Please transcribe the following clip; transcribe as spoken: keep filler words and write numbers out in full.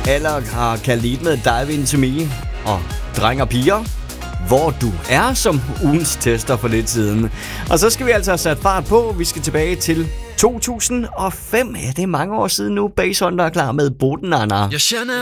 eller har kaldt it med Dive Into Me. Og drenge og piger, hvor du er som ugens tester for lidt siden. Og så skal vi altså have sat fart på. Vi skal tilbage til to tusind og fem. Ja, det er mange år siden nu. Basshunter er klar med Bodenanna. Jeg känner